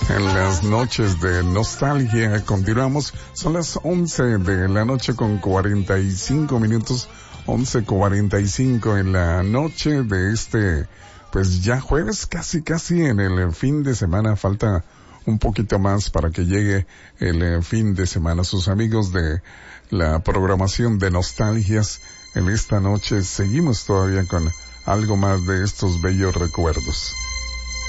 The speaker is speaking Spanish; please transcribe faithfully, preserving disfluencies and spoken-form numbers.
En las noches de nostalgia continuamos. Son las once de la noche con cuarenta y cinco minutos. once cuarenta y cinco en la noche de este, pues ya jueves, casi casi en el fin de semana. Falta un poquito más para que llegue el fin de semana. Sus amigos de la programación de nostalgias, en esta noche seguimos todavía con algo más de estos bellos recuerdos.